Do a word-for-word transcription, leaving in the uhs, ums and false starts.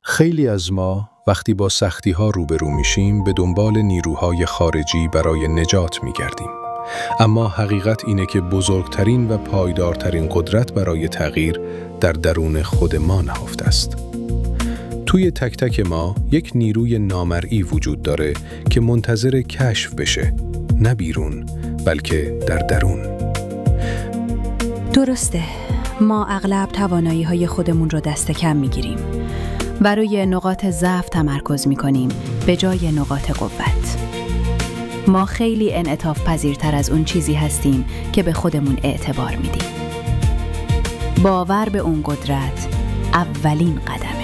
خیلی از ما وقتی با سختی‌ها روبرو میشیم به دنبال نیروهای خارجی برای نجات می‌گردیم. اما حقیقت اینه که بزرگترین و پایدارترین قدرت برای تغییر در درون خود ما نهفته است. توی تک تک ما یک نیروی نامرئی وجود داره که منتظر کشف بشه، نه بیرون بلکه در درون. درسته، ما اغلب توانایی‌های خودمون رو دست کم می‌گیریم و روی نقاط ضعف تمرکز می‌کنیم به جای نقاط قوت. ما خیلی انعطاف پذیرتر از اون چیزی هستیم که به خودمون اعتبار میدیم. باور به اون قدرت اولین قدم.